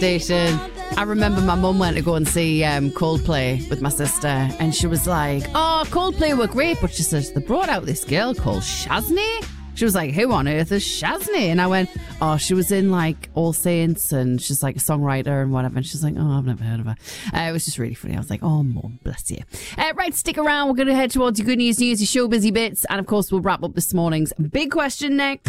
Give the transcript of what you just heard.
station. I remember my mum went to go and see Coldplay with my sister, and she was like, oh, Coldplay were great, but she says, they brought out this girl called Shaznay. She was like, who on earth is Shaznay? And I went, oh, she was in like All Saints, and she's like a songwriter and whatever. And she's like, oh, I've never heard of her. It was just really funny. I was like, oh, Mum, bless you. Right, stick around. We're going to head towards your good news, your show busy bits. And of course, we'll wrap up this morning's big question next.